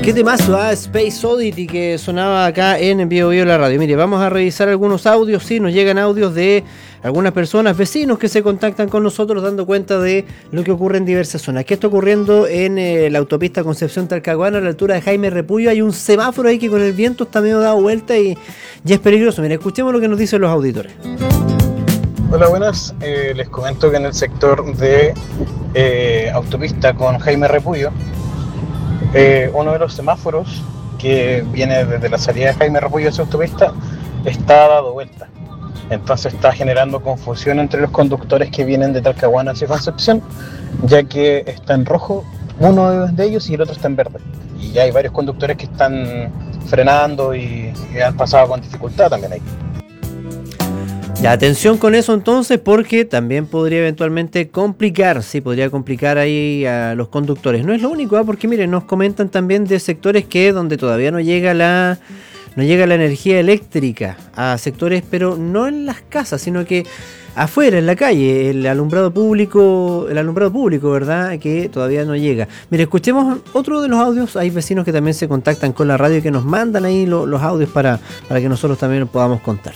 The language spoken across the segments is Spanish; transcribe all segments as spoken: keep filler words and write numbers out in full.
Qué temazo, ¿eh? Space Oddity, que sonaba acá en Bio Bio la radio. Mire, vamos a revisar algunos audios. Sí, nos llegan audios de algunas personas, vecinos que se contactan con nosotros dando cuenta de lo que ocurre en diversas zonas. ¿Qué está ocurriendo en eh, la autopista Concepción Talcahuano a la altura de Jaime Repullo? Hay un semáforo ahí que con el viento está medio dado vuelta y ya es peligroso. Mire, escuchemos lo que nos dicen los auditores. Hola, buenas. Eh, les comento que en el sector de eh, autopista con Jaime Repullo, eh, uno de los semáforos que viene desde la salida de Jaime Repullo hacia autopista está dado vuelta. Entonces está generando confusión entre los conductores que vienen de Talcahuano hacia Concepción, ya que está en rojo uno de ellos y el otro está en verde. Y ya hay varios conductores que están frenando y, y han pasado con dificultad también ahí. Ya, atención con eso entonces, porque también podría eventualmente complicar, sí, podría complicar ahí a los conductores. No es lo único, ¿eh? Porque miren, nos comentan también de sectores que donde todavía no llega la no llega la energía eléctrica a sectores, pero no en las casas, sino que afuera, en la calle, el alumbrado público, el alumbrado público, ¿verdad? Que todavía no llega. Mire, escuchemos otro de los audios. Hay vecinos que también se contactan con la radio y que nos mandan ahí lo, los audios para, para que nosotros también los podamos contar.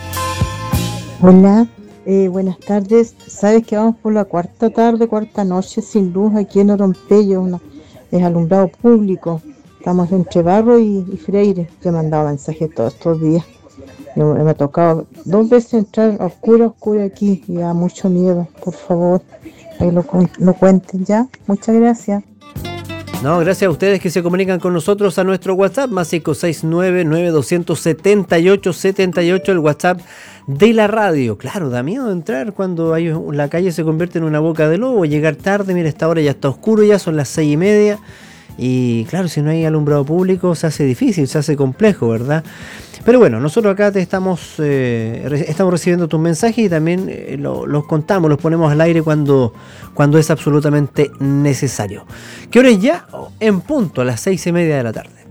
Hola, eh, buenas tardes. Sabes que vamos por la cuarta tarde, cuarta noche sin luz aquí en Orompello, una, es alumbrado público. Estamos entre Barro y, y Freire. Yo he mandado mensajes todos estos días. Yo, me ha tocado dos veces entrar a oscuro, oscuro aquí y da mucho miedo. Por favor, que lo, lo cuenten ya. Muchas gracias. No, gracias a ustedes que se comunican con nosotros a nuestro WhatsApp, más cinco seis nueve, nueve dos siete ocho, siete ocho, el WhatsApp de la radio. Claro, da miedo entrar cuando hay, la calle se convierte en una boca de lobo, llegar tarde, mira, esta hora ya está oscuro, ya son las seis y media, y claro, si no hay alumbrado público se hace difícil, se hace complejo, ¿verdad? Pero bueno, nosotros acá te estamos, eh, re- estamos recibiendo tus mensajes y también eh, lo- los contamos, los ponemos al aire cuando, cuando es absolutamente necesario. ¿Qué hora es ya? En punto, a las seis y media de la tarde.